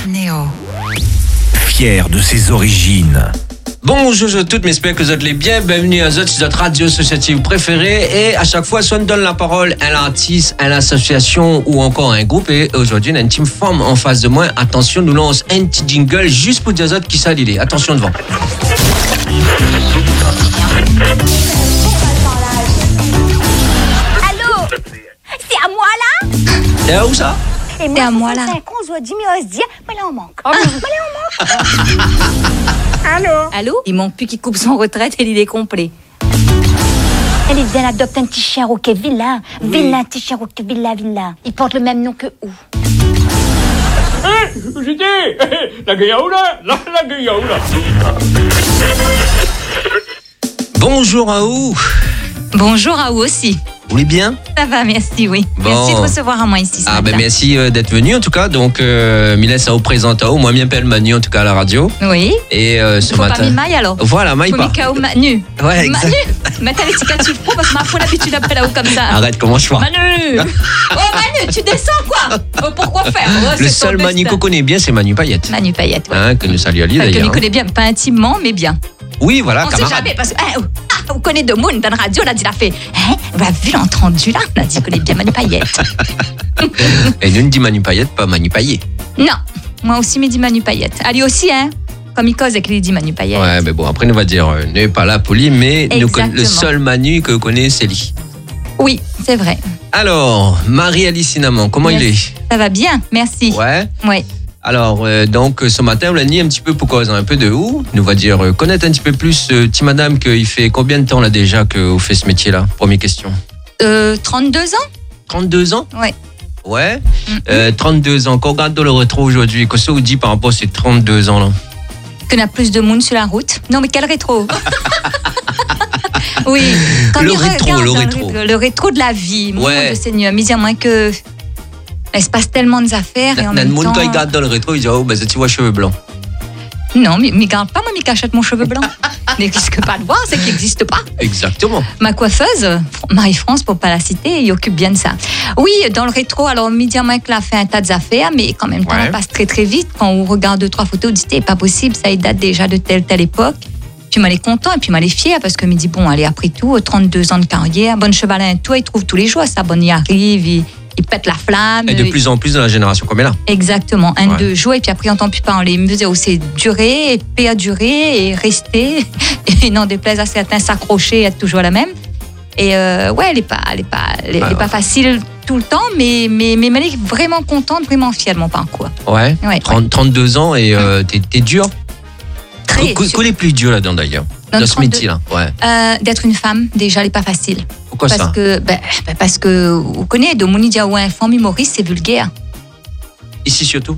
Néo. Fier de ses origines. Bonjour à toutes, j'espère que vous êtes les bienvenus à votre radio associative préférée. Et à chaque fois, soit on donne la parole à l'artiste, à l'association ou encore à un groupe. Et aujourd'hui, on a une team femme en face de moi. Attention, nous lance un petit jingle juste pour dire aux autres qui ça l'idée. Attention devant. Allô? C'est à moi là? C'est où ça? Et moi, c'est à moi là. 5 ans, je dois 10 000 os dire, mais là on manque. Mais là on manque. Allô? Il manque plus qu'il coupe son retraite et l'idée complet. Elle est bien adopte un petit chien roquet vilain. Vilain petit chien roquet vilain. Il porte le même nom que où? J'ai dit, la gueulaoula. Bonjour à vous. Bonjour à vous aussi. Vous allez bien? Ça va, merci, oui. Bon. Merci de recevoir à moi ici ce matin. Merci d'être venu en tout cas. Donc, Mila, ça vous présente à vous. Moi, je m'appelle Manu en tout cas à la radio. Oui. Et ce Faut matin. pas Maille alors. Voilà, Maille Faut pas. Mika ou Manu. Ouais, exact. Manu. Mettez l'étiquette pro parce que ma foi l'habitude d'appeler là-haut comme ça. Arrête, comment je fais? Manu. Oh Manu, tu descends quoi? Pourquoi faire? Le seul Manu qu'on connaît bien, c'est Manu Payette. Manu Payette, ouais. Hein, que nous saluons Ali Que d'ailleurs. nous connaît bien, pas intimement, mais bien. Oui, voilà, On sait camarade. jamais parce que on connaît de monde dans la radio, là, il a fait. Hein? On l'a vu l'entendu là, on a dit qu'on connaît bien Manu Payette. Et nous, on dit Manu Payette, pas Manu Payet. Non, moi aussi, me dit Manu Payette. Ali aussi, hein? Comme il cause et qu'il dit Manu Payette. Ouais, mais bon, après, nous va dire, n'est pas là, poli, mais nous Exactement. le seul Manu que connaît, c'est lui. Oui, c'est vrai. Alors, Marie-Alice Cinnamon, comment il est? Ça va bien, merci. Ouais. Ouais. Alors, donc, ce matin, on l'a dit un petit peu pour cause un peu de où. Nous va dire, connaître un petit peu plus, petit madame, qu'il fait combien de temps là déjà que vous faites ce métier-là? Première question. 32 ans? 32 ans? Ouais. Ouais. 32 ans. Quand on regarde dans le rétro aujourd'hui, qu'est-ce que vous dites par rapport à ces 32 ans là? Qu'on a plus de monde sur la route. Non, mais quel rétro? Oui. Comme Le il rétro, regarde le dans rétro. Le rétro de la vie. Mon Ouais. Dieu Seigneur, mais il y a moins que. Il se passe tellement d'affaires et en Le même monde, temps. quand il regarde dans le rétro, il dit, oh, ben, tu vois, cheveux blancs. Non, mais garde pas, moi, mais cachette mon cheveu blanc. Ne risque pas de voir, c'est qu'il n'existe pas. Exactement. Ma coiffeuse, Marie-France, pour pas la citer, il occupe bien de ça. Oui, dans le rétro, alors, Média Mike a fait un tas d'affaires, mais quand même, temps, Ouais. on passe très très vite. Quand on regarde 2-3 photos, on dit, c'est pas possible, ça il date déjà de telle époque. Puis, moi, elle est content et puis, moi, elle est fière parce que me dit, bon, allez, après tout, 32 ans de carrière, bonne chevalin, tout, il trouve tous les jours ça, bon, il arrive, il pète la flamme. Et de plus en plus dans la génération comme elle a. Exactement, un, Ouais. 2 jours, et puis après, on n'entend plus parler. Il me disait aussi durer, et perdurer, et rester, et n'en déplaise à certains, s'accrocher, être toujours la même. Et ouais, elle est pas facile tout le temps, mais elle est vraiment contente, vraiment fière de mon parcours. Ouais. Ouais. 32 ans et t'es dur. Très Quoi les plus durs là-dedans d'ailleurs? Dans Dans ce 32. métier-là. Ouais. d'être une femme, déjà, elle n'est pas facile. Pourquoi Parce ça? parce que, vous connaissez, de Mouni Diaoué, un femme humoriste, c'est vulgaire. Ici surtout?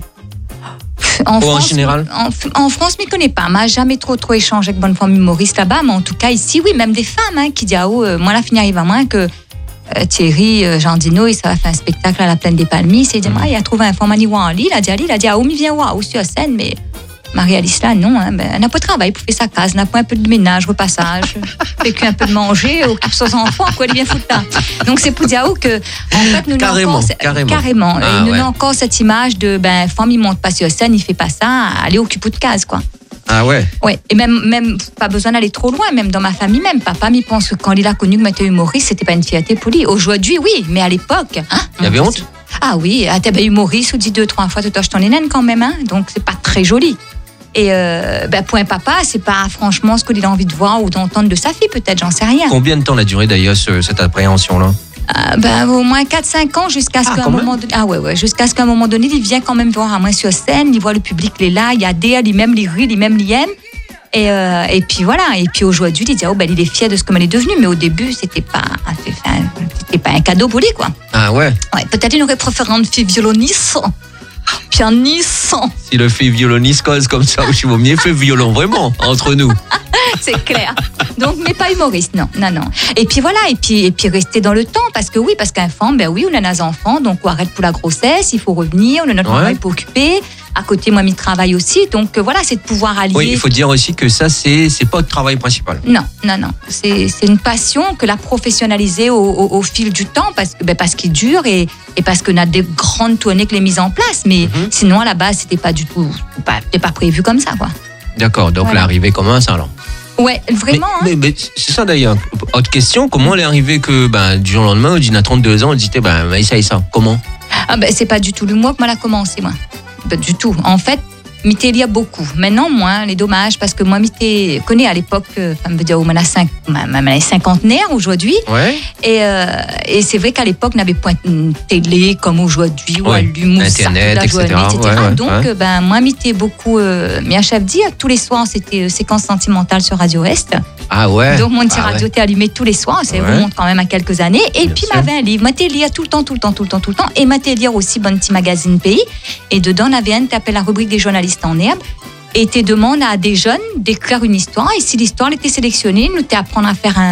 En Ou en général? En France, je ne connais pas. Je n'ai jamais trop échangé avec bonne femme humoriste là-bas, mais en tout cas, ici, oui, même des femmes hein, qui disent, ah, oh, moi, la fin arrive à moi que Thierry Jandino, il a fait un spectacle à la Plaine des Palmiers, il a trouvé un femme à Niwali, il a dit, ah, où il vient voir, sur scène, mais Marie-Alice là, non, hein, elle n'a pas de travail pour faire sa case, elle n'a pas un peu de ménage, repassage, fait un peu de manger, occupe ses enfants, quoi, elle vient foutre là. Donc c'est pour dire que, en fait, nous Carrément, avons carrément. Ah, nous ouais. avons encore cette image de, femme, il monte pas sur scène, il fait pas ça, allez, occupe de case, quoi. Ah ouais. Ouais, et même pas besoin d'aller trop loin, même dans ma famille, même papa m'y pense que quand il a connu que m'était humoriste, c'était pas une fierté pour lui. Aujourd'hui, oui, mais à l'époque, hein. Il y avait honte? Ah oui, t'es humoriste, ou dit 2-3 fois, tu touches ton naine quand même, hein, donc c'est pas très joli. Et pour un papa, c'est pas franchement ce qu'il a envie de voir ou d'entendre de sa fille, peut-être, j'en sais rien. Combien de temps la durée d'ailleurs cette appréhension-là? Au moins 4-5 ans jusqu'à ce qu'à un moment donné. Ah ouais, jusqu'à ce qu'à un moment donné, il vient quand même voir à moi sur scène, il voit le public, il est là, il y a des, il même les rit, il même les aime. Et puis voilà, et puis aujourd'hui, il dit, oh, il est fier de ce que elle est devenue, mais au début, c'était pas un cadeau pour lui, quoi. Ah ouais. Ouais, peut-être il aurait préféré une fille violoniste, pianiste. Si le fait violoniste cause comme ça, je vaut mieux faire violon, vraiment, entre nous. C'est clair. Donc, mais pas humoriste, non. Et puis voilà, et puis rester dans le temps, parce qu'un femme, oui, on a des enfants, donc on arrête pour la grossesse, il faut revenir, on a notre travail pour occuper. à côté, moi, je travaille aussi. Donc, voilà, c'est de pouvoir allier. Oui, il faut dire aussi que ça, c'est pas votre travail principal. Non. C'est une passion que l'a professionnalisée au fil du temps parce qu'il dure et parce qu'on a des grandes tournées que les mises en place. Mais sinon, à la base, c'était pas du tout, c'était pas prévu comme ça, quoi. D'accord, donc Voilà. l'arrivée comment ça alors? Ouais, vraiment. Mais c'est ça d'ailleurs. Autre question, comment elle est arrivée que du jour au lendemain, on dit à 32 ans, on dit ça et ça, comment? C'est pas du tout le mois que moi l'a commencé, moi. Pas du tout. En fait, m'était lié beaucoup. Maintenant, moins, les dommages, parce que moi, m'était connais à l'époque, me veut dire, on a 50 aujourd'hui. Ouais. Et c'est vrai qu'à l'époque, on n'avait pas une télé comme aujourd'hui, ou allume, Internet, la journée, etc. etc. Ouais. Donc, moi, m'était beaucoup, mes chef dit, tous les soirs, c'était séquence sentimentale sur Radio Est. Ah ouais. Donc, mon petit radio était allumé tous les soirs. Ça remonte quand même à quelques années. Et Bien puis, sûr. m'avait un livre. M'était lire tout le temps. Et m'était lire aussi bon petit magazine Pays. Et dedans, on avait un qui appelle la rubrique des journalistes en herbe. Et tu demandes à des jeunes d'écrire une histoire. Et si l'histoire était sélectionnée, nous t'apprendre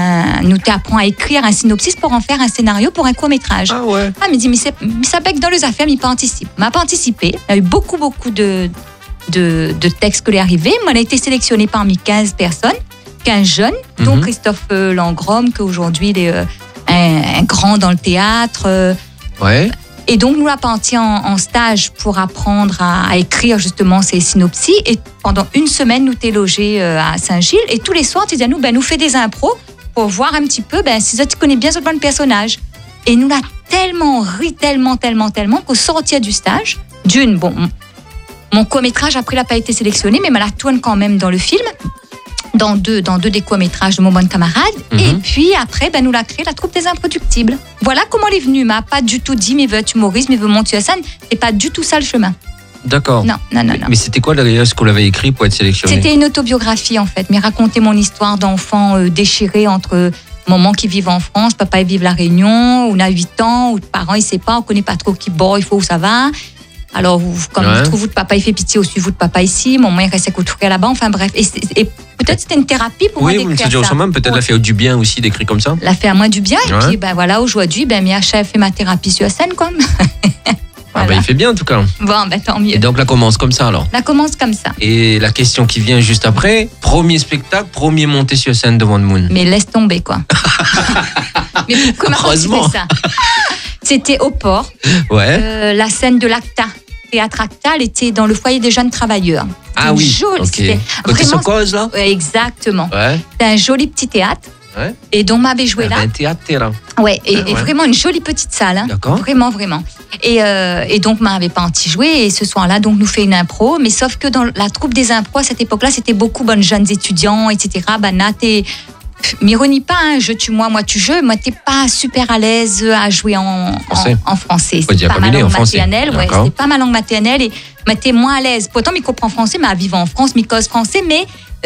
à écrire un synopsis pour en faire un scénario pour un court-métrage. Ah ouais. Ah, mais dit, mais ça bec dans les affaires, mais pas anticipe. M'a pas anticipé. Il y a eu beaucoup de textes que les arrivés. Moi, elle a été sélectionnée parmi 15 personnes, 15 jeunes, dont Christophe Langrom, qu'aujourd'hui, il est un grand dans le théâtre. Ouais. Et donc, nous l'avons parti en stage pour apprendre à écrire justement ces synopsis. Et pendant une semaine, nous t'es logés à Saint-Gilles. Et tous les soirs, tu disais à nous, nous fais des impros pour voir un petit peu si tu connais bien ce bon personnage. Et nous l'a tellement ri, tellement qu'au sortir du stage, mon court-métrage, après, il n'a pas été sélectionné, mais la tourne quand même dans le film. Dans deux des courts-métrages de mon bon camarade. Et puis après, nous l'a créé la troupe des Improductibles. Voilà comment elle est venue. M'a pas du tout dit, mais veux être humoriste, mais veux monter à scène. C'est pas du tout ça le chemin. D'accord. Non. Mais c'était quoi d'ailleurs ce qu'on avait écrit pour être sélectionné? C'était une autobiographie en fait, mais raconter mon histoire d'enfant déchiré entre maman qui vit en France, papa il vit à La Réunion, on a 8 ans, ou les parents ils ne savent pas, on connaît pas trop qui il faut où ça va. Alors, comme vous trouvez votre papa, il fait pitié, aussi vous de papa ici, maman il reste à couture là-bas, enfin bref. Et peut-être c'était une thérapie pour moi d'écrire ça. Oui, peut-être la fait du bien aussi d'écrire comme ça. La fait à moi du bien, et puis voilà, aujourd'hui, Mia Chef fait ma thérapie sur scène, quoi. Voilà. Il fait bien en tout cas. Bon, tant mieux. Et donc là commence comme ça alors. La commence comme ça. Et la question qui vient juste après, premier spectacle, premier monté sur scène devant le monde. Mais laisse tomber, quoi. Mais comment heureusement. tu fais ça? C'était au port. Ouais. La scène de l'ACTA. Théâtre ACTA, elle était dans le foyer des jeunes travailleurs. Ah oui. Joli, okay. Côté Socoz là. Ouais, exactement. Ouais. C'était un joli petit théâtre. Ouais. Et donc m'avait joué là. Un théâtre là. Ouais, et vraiment une jolie petite salle. Hein. D'accord. Vraiment. Et donc m'avait pas anti-joué. Et ce soir-là, donc nous fait une impro. Mais sauf que dans la troupe des impros à cette époque-là, c'était beaucoup de jeunes étudiants, etc. M'ironie pas, hein, je tue moi tu jeux. Moi, t'es pas super à l'aise à jouer en français. C'était pas ma langue maternelle. Ouais, c'était pas ma langue maternelle et t'es moins à l'aise. Pourtant, je comprends français, mais à vivre en France, je cause français, mais